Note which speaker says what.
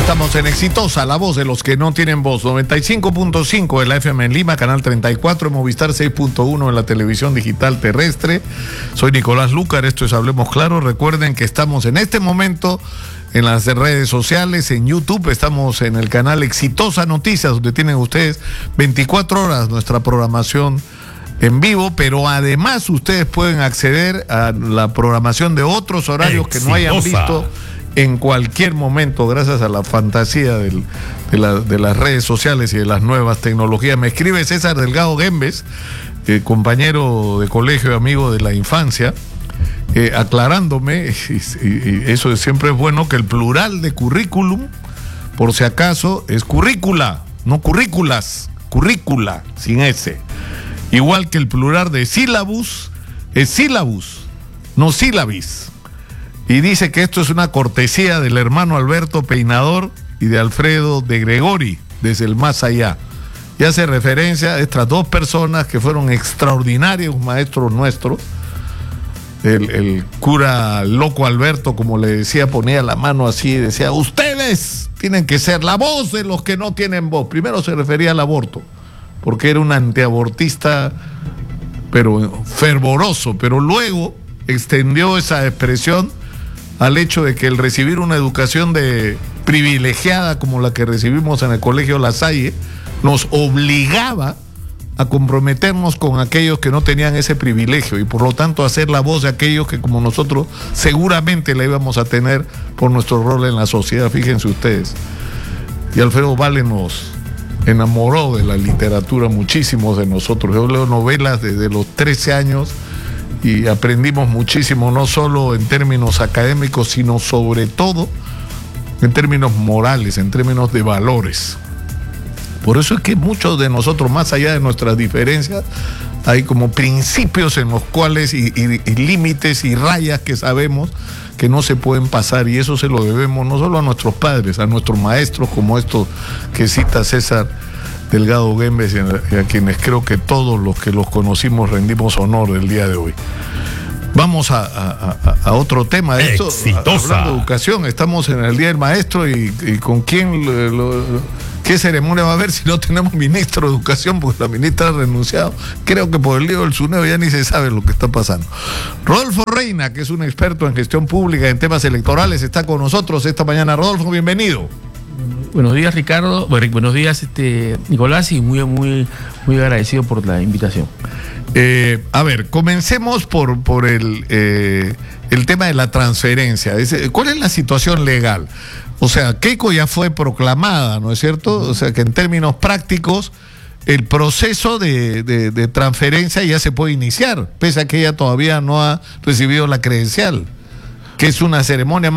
Speaker 1: Estamos en Exitosa, la voz de los que no tienen voz. 95.5 de la FM en Lima, canal 34, en Movistar 6.1 en la televisión digital terrestre. Soy Nicolás Lucar, esto es Hablemos Claro. Recuerden que estamos en este momento en las redes sociales, en YouTube, estamos en el canal Exitosa Noticias, donde tienen ustedes 24 horas nuestra programación en vivo, pero además ustedes pueden acceder a la programación de otros horarios que no hayan visto en cualquier momento, gracias a la fantasía de las redes sociales y de las nuevas tecnologías. Me escribe César Delgado Gembes, compañero de colegio y amigo de la infancia, aclarándome, y eso siempre es bueno, que el plural de currículum, por si acaso, es currícula, no currículas, currícula, sin S. Igual que el plural de sílabus es sílabus, no sílabis. Y dice que esto es una cortesía del hermano Alberto Peinador y de Alfredo de Gregori, desde el más allá. Y hace referencia a estas dos personas que fueron extraordinarios maestros nuestros. El cura loco Alberto, como le decía, ponía la mano así y decía: ustedes tienen que ser la voz de los que no tienen voz. Primero se refería al aborto, porque era un antiabortista, pero fervoroso, pero luego extendió esa expresión al hecho de que el recibir una educación privilegiada como la que recibimos en el Colegio La Salle nos obligaba a comprometernos con aquellos que no tenían ese privilegio y por lo tanto a ser la voz de aquellos que como nosotros seguramente la íbamos a tener por nuestro rol en la sociedad. Fíjense ustedes. Y Alfredo Vale nos enamoró de la literatura, muchísimos de nosotros. Yo leo novelas desde los 13 años y aprendimos muchísimo, no solo en términos académicos, sino sobre todo en términos morales, en términos de valores. Por eso es que muchos de nosotros, más allá de nuestras diferencias, hay como principios en los cuales y límites y rayas que sabemos que no se pueden pasar, y eso se lo debemos no solo a nuestros padres, a nuestros maestros, como estos que cita César Delgado Gembes, y a quienes creo que todos los que los conocimos rendimos honor el día de hoy. Vamos a otro tema de esto.
Speaker 2: Exitosa.
Speaker 1: Hablando de educación, estamos en el Día del Maestro y ¿con quién qué ceremonia va a haber si no tenemos ministro de Educación? Porque la ministra ha renunciado. Creo que por el lío del SUNEDO ya ni se sabe lo que está pasando. Rodolfo Reina, que es un experto en gestión pública en temas electorales, está con nosotros esta mañana. Rodolfo, bienvenido.
Speaker 3: Buenos días, Ricardo. Buenos días, Nicolás, y muy agradecido por la invitación.
Speaker 1: A ver, comencemos por el tema de la transferencia. ¿Cuál es la situación legal? O sea, Keiko ya fue proclamada, ¿no es cierto? O sea, que en términos prácticos el proceso de transferencia ya se puede iniciar, pese a que ella todavía no ha recibido la credencial, que es una ceremonia